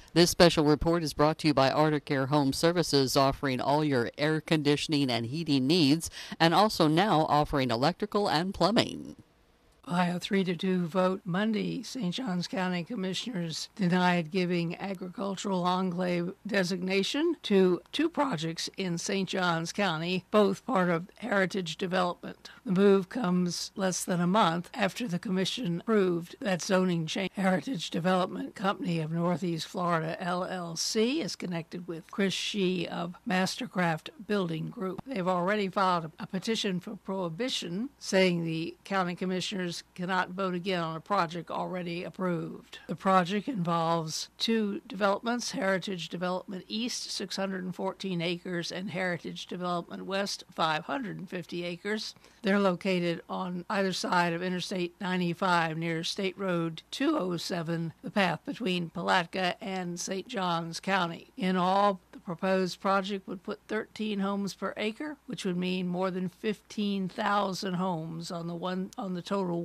This special report is brought to you by Arctic Air Home Services, offering all your air conditioning and heating needs, and also now offering electrical and plumbing. By a 3-2 vote Monday, St. Johns County Commissioners denied giving agricultural enclave designation to two projects in St. Johns County, both part of heritage development. The move comes less than a month after the commission approved that zoning change. Heritage Development Company of Northeast Florida, LLC, is connected with Chris Shee of Mastercraft Building Group. They've already filed a petition for prohibition, saying the county commissioners cannot vote again on a project already approved. The project involves two developments, Heritage Development East, 614 acres, and Heritage Development West, 550 acres. They're located on either side of Interstate 95 near State Road 207, the path between Palatka and St. Johns County. In all, the proposed project would put 13 homes per acre, which would mean more than 15,000 homes on the total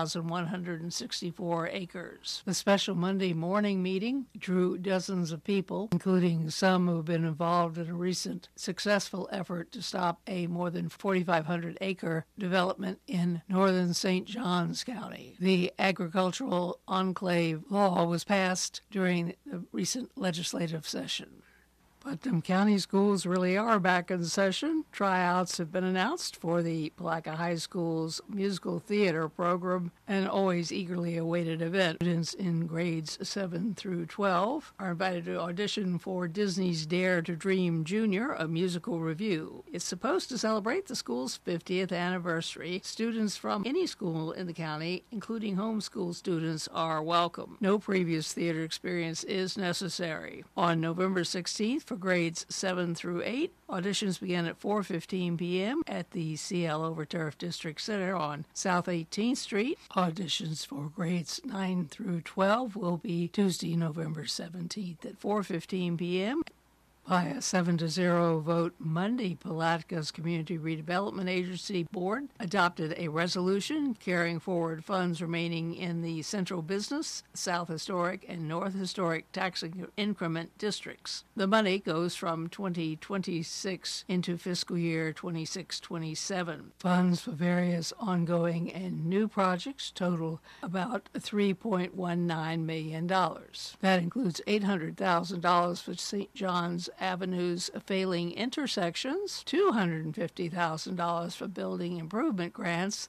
1,164 acres. The special Monday morning meeting drew dozens of people, including some who have been involved in a recent successful effort to stop a more than 4,500 acre development in northern St. Johns County. The agricultural enclave law was passed during the recent legislative session. Putnam County Schools really are back in session. Tryouts have been announced for the Palatka High School's musical theater program, an always eagerly awaited event. Students in grades 7 through 12 are invited to audition for Disney's Dare to Dream Junior, a musical review. It's supposed to celebrate the school's 50th anniversary. Students from any school in the county, including homeschool students, are welcome. No previous theater experience is necessary. On November 16th, for grades 7 through 8, auditions begin at 4:15 p.m. at the CL Overturf District Center on South 18th Street. Auditions for grades 9 through 12 will be Tuesday, November 17th at 4:15 p.m. By a 7-0 vote Monday, Palatka's Community Redevelopment Agency Board adopted a resolution carrying forward funds remaining in the Central Business, South Historic, and North Historic tax increment districts. The money goes from 2026 into fiscal year 26-27. Funds for various ongoing and new projects total about $3.19 million. That includes $800,000 for St. John's Avenue's failing intersections, $250,000 for building improvement grants,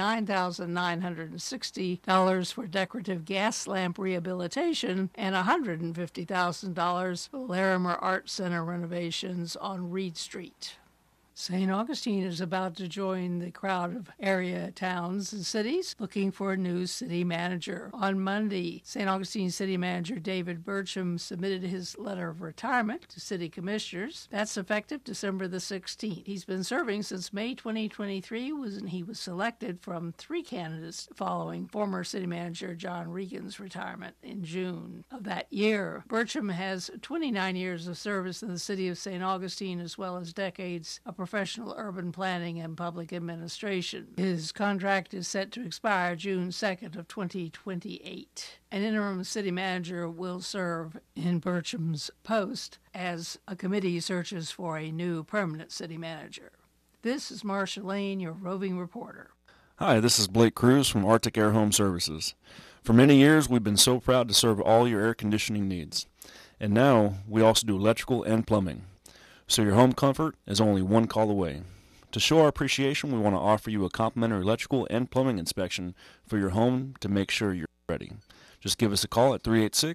$79,960 for decorative gas lamp rehabilitation, and $150,000 for Larimer Art Center renovations on Reed Street. St. Augustine is about to join the crowd of area towns and cities looking for a new city manager. On Monday, St. Augustine City Manager David Burcham submitted his letter of retirement to city commissioners. That's effective December the 16th. He's been serving since May 2023 when he was selected from 3 candidates following former city manager John Regan's retirement in June of that year. Burcham has 29 years of service in the city of St. Augustine, as well as decades of professional urban planning and public administration. His contract is set to expire June 2nd of 2028. An interim city manager will serve in Burcham's post as a committee searches for a new permanent city manager. This is Marcia Lane, your roving reporter. Hi, this is Blake Cruz from Arctic Air Home Services. For many years, we've been so proud to serve all your air conditioning needs. And now, we also do electrical and plumbing. So your home comfort is only one call away. To show our appreciation, we want to offer you a complimentary electrical and plumbing inspection for your home to make sure you're ready. Just give us a call at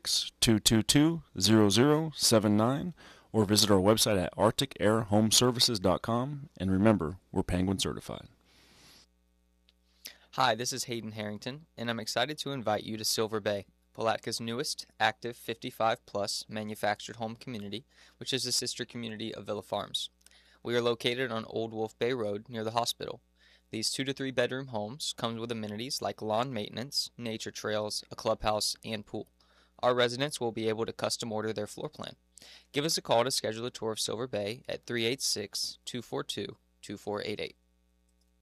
386-222-0079 or visit our website at arcticairhomeservices.com. And remember, we're Penguin certified. Hi, this is Hayden Harrington, and I'm excited to invite you to Silver Bay, Palatka's newest active 55-plus manufactured home community, which is a sister community of Villa Farms. We are located on Old Wolf Bay Road near the hospital. These 2 to 3 bedroom homes come with amenities like lawn maintenance, nature trails, a clubhouse, and pool. Our residents will be able to custom order their floor plan. Give us a call to schedule a tour of Silver Bay at 386-242-2488.